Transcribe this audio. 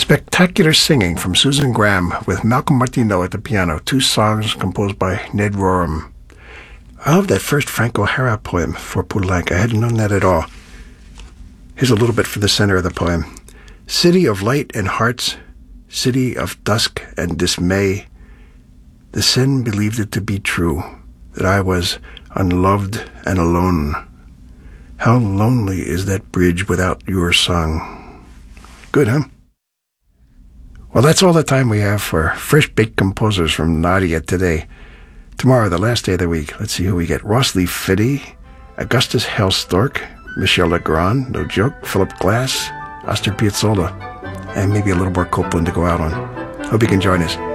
Spectacular singing from Susan Graham with Malcolm Martineau at the piano, two songs composed by Ned Rorem. I love that first Frank O'Hara poem for Poulenc. I hadn't known that at all. Here's a little bit for the center of the poem. City of light and hearts, city of dusk and dismay, the Seine believed it to be true, that I was unloved and alone. How lonely is that bridge without your song? Good, huh? Well, that's all the time we have for fresh-baked composers from Nadia today. Tomorrow, the last day of the week, let's see who we get. Ross Lee Fiddy, Augustus Hellstork, Michel Legrand, no joke, Philip Glass, Astor Piazzolla, and maybe a little more Copland to go out on. Hope you can join us.